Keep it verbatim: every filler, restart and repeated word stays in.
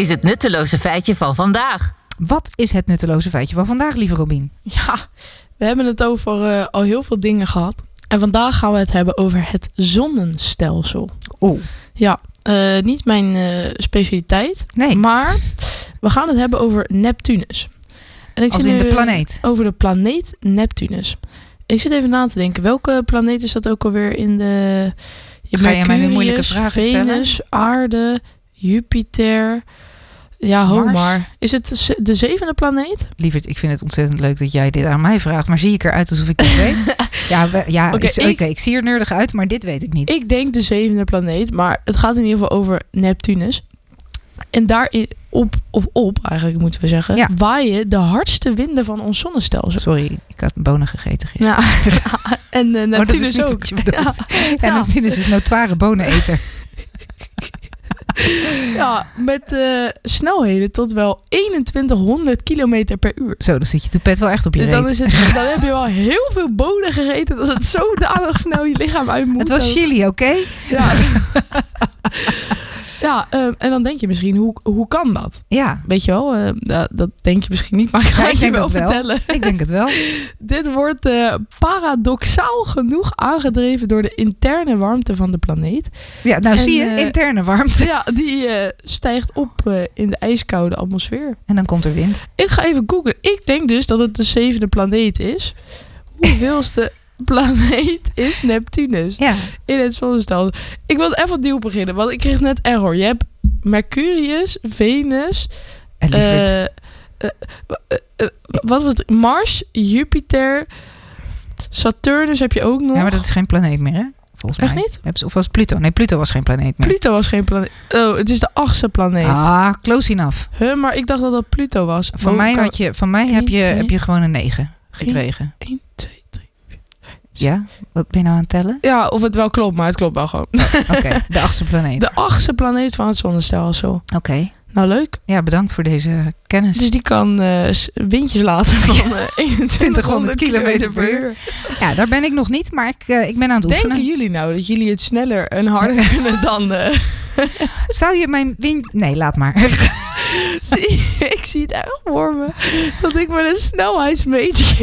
is het nutteloze feitje van vandaag. Wat is het nutteloze feitje van vandaag, lieve Robien? Ja, we hebben het over uh, al heel veel dingen gehad. En vandaag gaan we het hebben over het zonnestelsel. Oh. Ja, uh, niet mijn uh, specialiteit. Nee. Maar we gaan het hebben over Neptunus. En ik Als zit in nu, de planeet? Over de planeet Neptunus. Ik zit even na te denken. Welke planeet is dat ook alweer in de... Je Ga je mij nu moeilijke vragen Venus, stellen? Aarde, Jupiter... Ja, ho Mars? maar. Is het de zevende planeet? Lieverd, ik vind het ontzettend leuk dat jij dit aan mij vraagt. Maar zie ik eruit alsof ik dit weet? Ja, we, ja Oké, okay, ik, ik, okay, ik zie er nerdig uit, maar dit weet ik niet. Ik denk de zevende planeet. Maar het gaat in ieder geval over Neptunus. En daar op, of op, eigenlijk moeten we zeggen... Ja. waaien de hardste winden van ons zonnestelsel. Sorry, ik had bonen gegeten gisteren. Ja, ja. En uh, Neptunus oh, ook. Ja, Ja. ja. Neptunus is notoire boneneter. Ja, met uh, snelheden tot wel eenentwintighonderd kilometer per uur. Zo, dan zit je toepet wel echt op je Dus reet. dan, is het, dan heb je wel heel veel bonen gegeten... dat het zodanig snel je lichaam uit moet. Het was chili, oké? Okay? Ja, ja um, en dan denk je misschien, hoe, hoe kan dat? Ja. Weet je wel, uh, dat, dat denk je misschien niet, maar ik ga ja, het je wel vertellen. Wel. Ik denk het wel. Dit wordt uh, paradoxaal genoeg aangedreven door de interne warmte van de planeet. Ja, nou en, zie je, uh, interne warmte. Ja, die uh, stijgt op uh, in de ijskoude atmosfeer. En dan komt er wind. Ik ga even googlen. Ik denk dus dat het de zevende planeet is. Hoeveelste planeet is Neptunus? Ja. In het zonnestelsel. Ik wil even opnieuw beginnen, want ik kreeg net error. Je hebt Mercurius, Venus, En uh, uh, uh, uh, wat was het? Mars, Jupiter, Saturnus heb je ook nog. Ja, maar dat is geen planeet meer, hè? Volgens Echt mij. niet? Of was het Pluto? Nee, Pluto was geen planeet meer. Pluto was geen planeet. Oh, het is de achtste planeet. Ah, close enough. Huh, maar ik dacht dat dat Pluto was. Van oh, mij, kan... had je, van mij heb, je, één, twee, heb je gewoon een negen gekregen. één, twee, drie, vier, vijf, zes. Ja? Wat ben je nou aan het tellen? Ja, of het wel klopt, maar het klopt wel gewoon. Oh, Oké, okay. De achtste planeet. De achtste planeet van het zonnestelsel. Oké. Okay. Nou, leuk. Ja, bedankt voor deze kennis. Dus die kan uh, windjes laten van uh, eenentwintighonderd kilometer per uur. Ja, daar ben ik nog niet, maar ik, uh, ik ben aan het oefenen. Denken jullie nou dat jullie het sneller en harder kunnen dan... Uh... Zou je mijn wind... Nee, laat maar. zie, ik zie het echt voor me. Dat ik met een snelheidsmeter